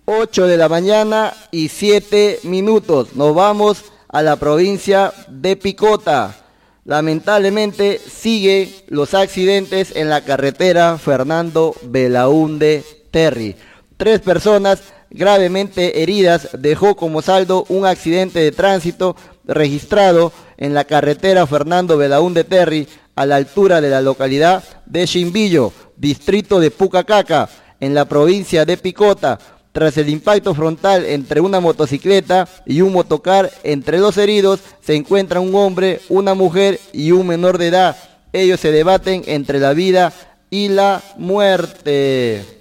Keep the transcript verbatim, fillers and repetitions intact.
ocho de la mañana y siete minutos. Nos vamos a la provincia de Picota. Lamentablemente siguen los accidentes en la carretera Fernando Belaúnde Terry. Tres personas gravemente heridas dejó como saldo un accidente de tránsito registrado en la carretera Fernando Belaúnde Terry a la altura de la localidad de Chimbillo, distrito de Pucacaca, en la provincia de Picota, tras el impacto frontal entre una motocicleta y un motocar. Entre los heridos se encuentra un hombre, una mujer y un menor de edad. Ellos se debaten entre la vida y la muerte.